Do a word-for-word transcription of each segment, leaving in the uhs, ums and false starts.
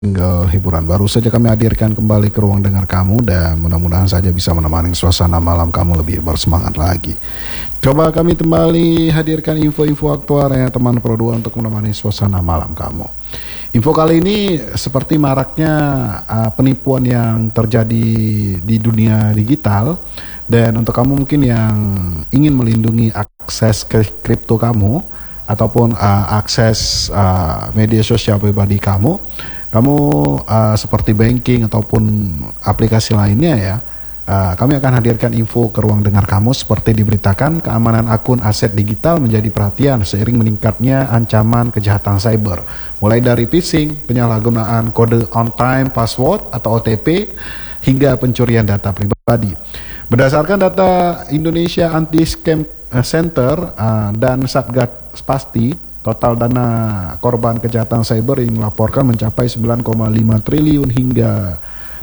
single hiburan baru saja kami hadirkan kembali ke ruang dengar kamu, dan mudah-mudahan saja bisa menemani suasana malam kamu lebih bersemangat lagi. Coba kami kembali hadirkan info-info aktualnya teman Pro dua untuk menemani suasana malam kamu. Info kali ini seperti maraknya uh, penipuan yang terjadi di dunia digital, dan untuk kamu mungkin yang ingin melindungi akses ke kripto kamu ataupun uh, akses uh, media sosial pribadi kamu, kamu uh, seperti banking ataupun aplikasi lainnya ya, uh, kami akan hadirkan info ke ruang dengar kamu. Seperti diberitakan, keamanan akun aset digital menjadi perhatian seiring meningkatnya ancaman kejahatan cyber, mulai dari phishing, penyalahgunaan kode on time password atau O T P, hingga pencurian data pribadi. Berdasarkan data Indonesia Anti-Scam Center uh, dan Satgas Pasti, total dana korban kejahatan cyber yang dilaporkan mencapai sembilan koma lima triliun hingga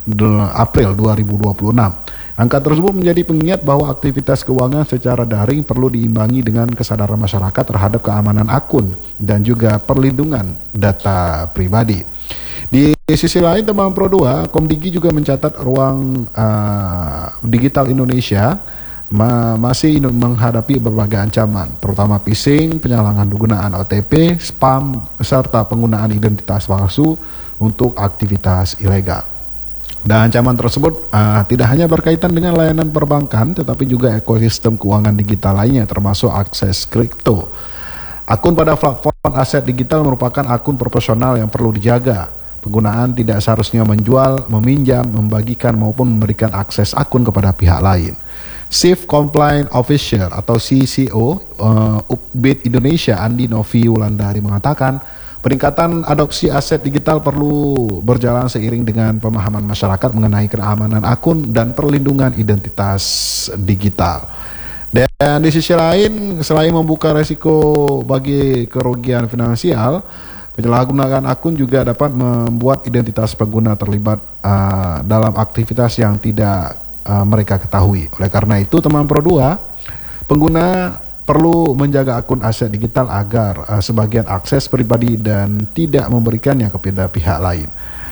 April dua ribu dua puluh enam. Angka tersebut menjadi pengingat bahwa aktivitas keuangan secara daring perlu diimbangi dengan kesadaran masyarakat terhadap keamanan akun dan juga perlindungan data pribadi. Di sisi lain, teman Pro dua, Komdigi juga mencatat ruang uh, digital Indonesia Ma masih menghadapi berbagai ancaman, terutama phishing, penyalahgunaan O T P, spam, serta penggunaan identitas palsu untuk aktivitas ilegal. Dan ancaman tersebut uh, tidak hanya berkaitan dengan layanan perbankan, tetapi juga ekosistem keuangan digital lainnya, termasuk akses kripto. Akun pada platform aset digital merupakan akun profesional yang perlu dijaga. Penggunaan tidak seharusnya menjual, meminjam, membagikan, maupun memberikan akses akun kepada pihak lain. Chief Compliance Officer atau C C O uh, Upbit Indonesia Andi Novi Wulandari mengatakan, peningkatan adopsi aset digital perlu berjalan seiring dengan pemahaman masyarakat mengenai keamanan akun dan perlindungan identitas digital. Dan di sisi lain, selain membuka resiko bagi kerugian finansial, penyalahgunaan akun juga dapat membuat identitas pengguna terlibat uh, dalam aktivitas yang tidak Uh, mereka ketahui. Oleh karena itu, teman Pro dua, pengguna perlu menjaga akun aset digital agar uh, sebagian akses pribadi dan tidak memberikannya kepada pihak lain.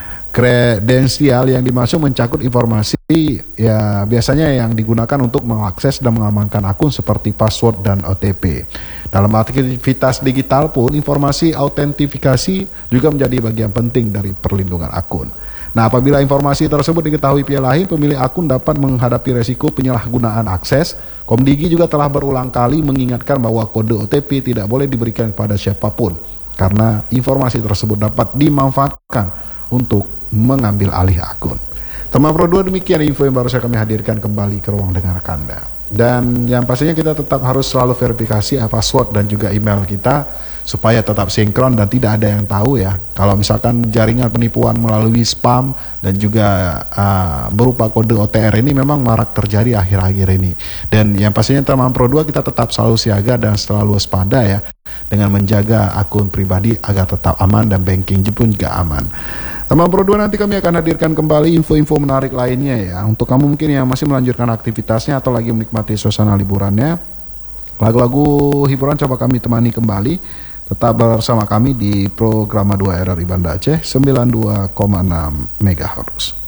Kredensial yang dimaksud mencakup informasi ya biasanya yang digunakan untuk mengakses dan mengamankan akun seperti password dan O T P. Dalam aktivitas digital pun, informasi autentifikasi juga menjadi bagian penting dari perlindungan akun. Nah, apabila informasi tersebut diketahui pihak lain, pemilik akun dapat menghadapi resiko penyalahgunaan akses. Komdigi juga telah berulang kali mengingatkan bahwa kode O T P tidak boleh diberikan kepada siapapun, karena informasi tersebut dapat dimanfaatkan untuk mengambil alih akun. Teman Pro dua, demikian info yang baru saya kami hadirkan kembali ke ruang dengar Anda. Dan yang pastinya kita tetap harus selalu verifikasi password dan juga email kita, supaya tetap sinkron dan tidak ada yang tahu ya. Kalau misalkan jaringan penipuan melalui spam dan juga uh, berupa kode O T R ini memang marak terjadi akhir-akhir ini. Dan yang pastinya teman Pro dua, kita tetap selalu siaga dan selalu waspada ya, dengan menjaga akun pribadi agar tetap aman dan banking pun juga aman. Teman Pro dua, nanti kami akan hadirkan kembali info-info menarik lainnya ya, untuk kamu mungkin yang masih melanjutkan aktivitasnya atau lagi menikmati suasana liburannya. Lagu-lagu hiburan coba kami temani kembali. Tetap bersama kami di program dua R R I Banda Aceh sembilan puluh dua koma enam megahertz.